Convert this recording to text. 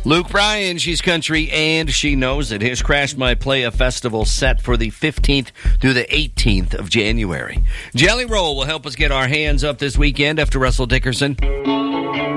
Luke Bryan, she's country and she knows it. Here's Crash My Playa Festival set for the 15th through the 18th of January. Jelly Roll will help us get our hands up this weekend after Russell Dickerson.